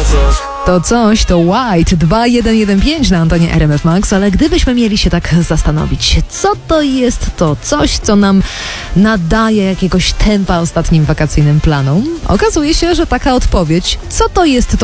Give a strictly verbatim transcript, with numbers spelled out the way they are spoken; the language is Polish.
coś. To coś, to White dwa jeden jeden pięć na antenie R M F Max, ale gdybyśmy mieli się tak zastanowić, co to jest to coś, co nam nadaje jakiegoś tempa ostatnim wakacyjnym planom, okazuje się, że taka odpowiedź, co to jest to